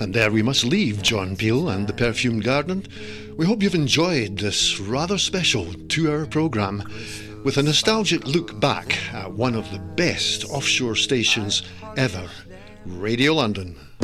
And there we must leave John Peel and the Perfumed Garden. We hope you've enjoyed this rather special 2-hour programme with a nostalgic look back at one of the best offshore stations ever, Radio London.